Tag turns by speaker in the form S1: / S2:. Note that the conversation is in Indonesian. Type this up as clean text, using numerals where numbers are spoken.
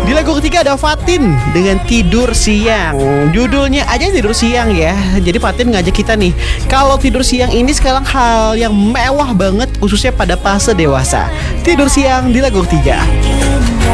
S1: Di lagu ketiga ada Fatin dengan Tidur Siang. Judulnya aja tidur siang ya. Jadi Fatin ngajak kita nih, kalau tidur siang ini sekarang hal yang mewah banget, khususnya pada fase dewasa. Tidur siang di lagu ketiga.